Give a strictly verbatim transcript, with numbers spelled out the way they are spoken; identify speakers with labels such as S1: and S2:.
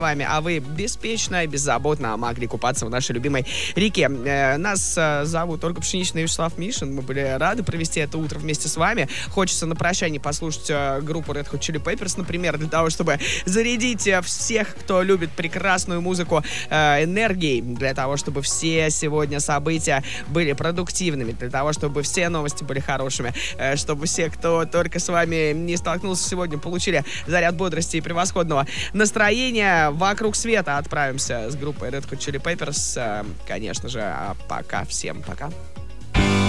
S1: вами, а вы беспечно и беззаботно могли купаться в нашей любимой реке. Э, нас э, зовут Ольга Пшеничная и Вячеслав Мишин. Мы были рады провести это утро вместе с вами. Хочется на прощание послушать э, группу Red Hot Chili Peppers, например, для того, чтобы зарядить э, всех, кто любит прекрасную музыку, э, энергией, для того, чтобы все сегодня события были продуктивными, для того, чтобы все новости были хорошими, э, чтобы все, кто только с вами не столкнулся сегодня, получили заряд бодрости и превосходного настроения. Вокруг света отправимся с группой Red Hot Chili Peppers. Конечно же, пока всем, пока.